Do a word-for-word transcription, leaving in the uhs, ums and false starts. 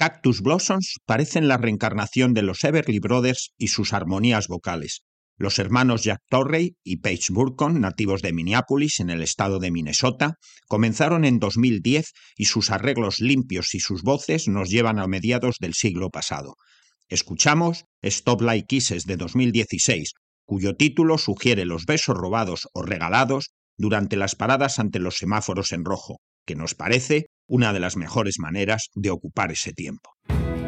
Cactus Blossoms parecen la reencarnación de los Everly Brothers y sus armonías vocales. Los hermanos Jack Torrey y Paige Burkon, nativos de Minneapolis, en el estado de Minnesota, comenzaron en dos mil diez y sus arreglos limpios y sus voces nos llevan a mediados del siglo pasado. Escuchamos Stop Like Kisses de dos mil dieciséis, cuyo título sugiere los besos robados o regalados durante las paradas ante los semáforos en rojo, que nos parece una de las mejores maneras de ocupar ese tiempo.